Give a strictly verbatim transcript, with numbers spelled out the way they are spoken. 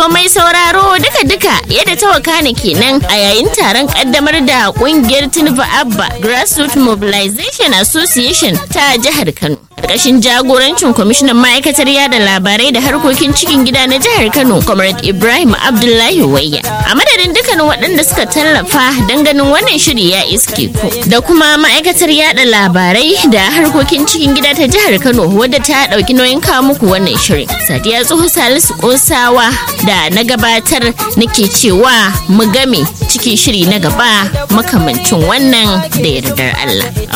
To mai sauraro duka-duka yadda ta wakana kenan a yayin taron kaddamar da kungiyar Tinubu Abba Grassroots Mobilization Association ta jihar Kano. Ƙarƙashin jagorancin kwamishinan ma'aikatar yada labarai da harkokin cikin gida na jihar Kano, Comrade Ibrahim Abdullahi Wayya. A madadin dukkanin waɗanda suka tallafa don ganin wannan shiri ya iske ku, da kuma ma'aikatar yada labarai da harkokin cikin gida ta jihar Kano wadda ta ɗauki nauyin kawo muku wannan shirin. Sadiya Tsoho Salisu Kosawa da na gabatar nake cewa mu game cikin shiri na gaba makamancin wannan da yardar Allah.